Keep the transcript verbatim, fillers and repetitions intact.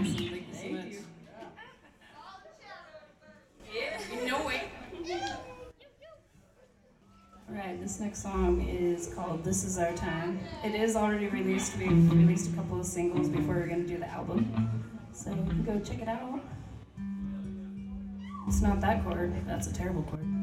Awesome. Thank you so much. Yeah, no way. Alright, this next song is called This Is Our Time. It is already released. We've released a couple of singles before we're going to do the album. So you can go check it out. It's not that chord. That's a terrible chord.